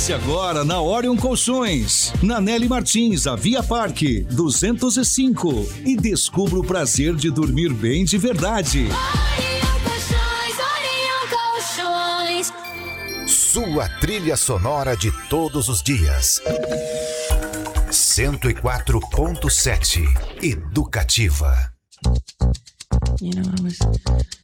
Passe agora na Orion Colchões, na Nelly Martins, a Via Parque 205 e descubra o prazer de dormir bem de verdade. Orion Colchões. Sua trilha sonora de todos os dias. 104.7 Educativa. You know, I was